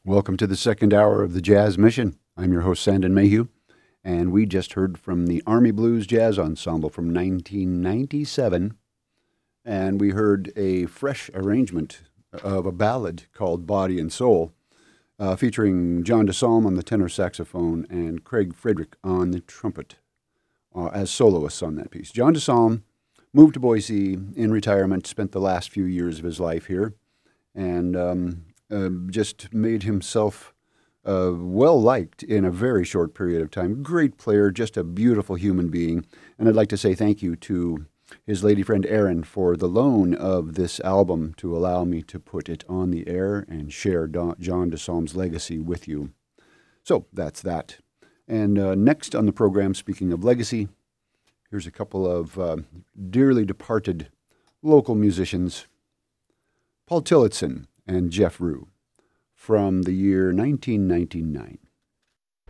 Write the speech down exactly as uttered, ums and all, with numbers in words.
Welcome to the second hour of the Jazz Mission. I'm your host, Sandon Mayhew, and we just heard from the Army Blues Jazz Ensemble from nineteen ninety-seven, and we heard a fresh arrangement of a ballad called Body and Soul, uh, featuring John DeSalm on the tenor saxophone and Craig Frederick on the trumpet uh, as soloists on that piece. John DeSalm moved to Boise in retirement, spent the last few years of his life here, and um, uh, just made himself uh, well-liked in a very short period of time. Great player, just a beautiful human being. And I'd like to say thank you to his lady friend Erin for the loan of this album to allow me to put it on the air and share Don- John DeSalm's legacy with you. So that's that. And uh, next on the program, speaking of legacy, here's a couple of uh, dearly departed local musicians, Paul Tillotson and Jeff Rue, from the year nineteen ninety-nine.